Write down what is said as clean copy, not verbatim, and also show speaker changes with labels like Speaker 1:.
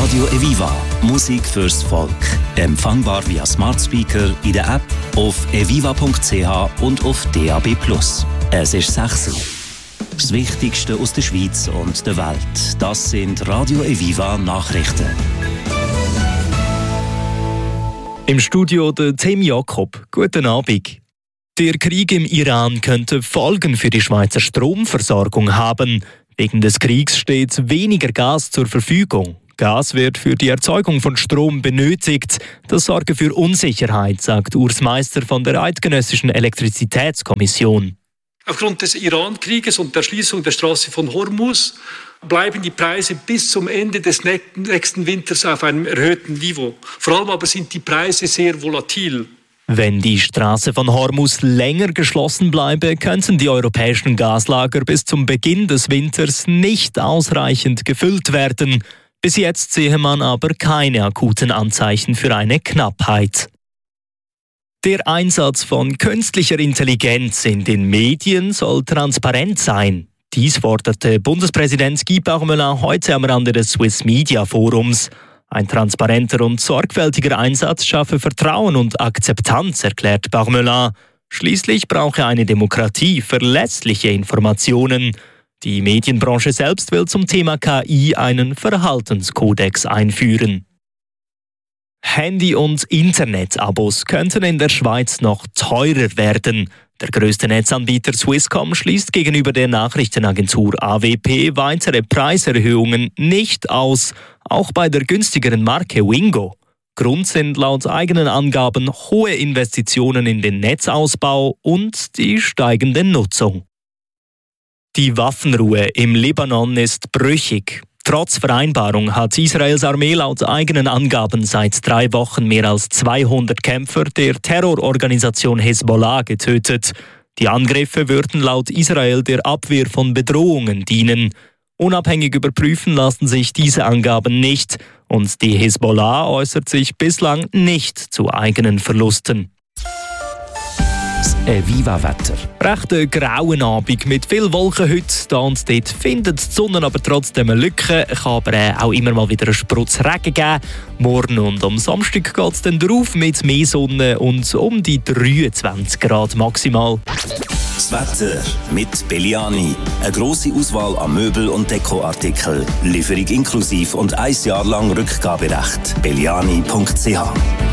Speaker 1: Radio Eviva. Musik fürs Volk. Empfangbar via Smart Speaker, in der App, auf eviva.ch und auf DAB+. Es ist 6 Uhr. Das Wichtigste aus der Schweiz und der Welt. Das sind Radio Eviva Nachrichten.
Speaker 2: Im Studio der Tim Jakob. Guten Abend. Der Krieg im Iran könnte Folgen für die Schweizer Stromversorgung haben. Wegen des Kriegs steht weniger Gas zur Verfügung. Gas wird für die Erzeugung von Strom benötigt. Das sorge für Unsicherheit, sagt Urs Meister von der Eidgenössischen Elektrizitätskommission.
Speaker 3: Aufgrund des Iran-Krieges und der Schließung der Straße von Hormuz bleiben die Preise bis zum Ende des nächsten Winters auf einem erhöhten Niveau. Vor allem aber sind die Preise sehr volatil.
Speaker 2: Wenn die Straße von Hormuz länger geschlossen bleibe, könnten die europäischen Gaslager bis zum Beginn des Winters nicht ausreichend gefüllt werden. Bis jetzt sehe man aber keine akuten Anzeichen für eine Knappheit. Der Einsatz von künstlicher Intelligenz in den Medien soll transparent sein. Dies forderte Bundespräsident Guy Parmelin heute am Rande des Swiss Media Forums. Ein transparenter und sorgfältiger Einsatz schaffe Vertrauen und Akzeptanz, erklärt Parmelin. Schließlich brauche eine Demokratie verlässliche Informationen. Die Medienbranche selbst will zum Thema KI einen Verhaltenskodex einführen. Handy- und Internet-Abos könnten in der Schweiz noch teurer werden. Der grösste Netzanbieter Swisscom schließt gegenüber der Nachrichtenagentur AWP weitere Preiserhöhungen nicht aus, auch bei der günstigeren Marke Wingo. Grund sind laut eigenen Angaben hohe Investitionen in den Netzausbau und die steigende Nutzung. Die Waffenruhe im Libanon ist brüchig. Trotz Vereinbarung hat Israels Armee laut eigenen Angaben seit 3 Wochen mehr als 200 Kämpfer der Terrororganisation Hezbollah getötet. Die Angriffe würden laut Israel der Abwehr von Bedrohungen dienen. Unabhängig überprüfen lassen sich diese Angaben nicht und die Hezbollah äußert sich bislang nicht zu eigenen Verlusten.
Speaker 1: Eviva-Wetter.
Speaker 2: Recht grauen Abend mit viel Wolken heute. Da und dort findet die Sonne aber trotzdem eine Lücke. Es kann aber auch immer mal wieder einen Sprutz Regen geben. Morgen und am Samstag geht es dann drauf mit mehr Sonne und um die 23 Grad maximal.
Speaker 1: Das Wetter mit Belliani. Eine grosse Auswahl an Möbel- und Dekoartikeln. Lieferung inklusiv und 1 Jahr lang Rückgaberecht. Belliani.ch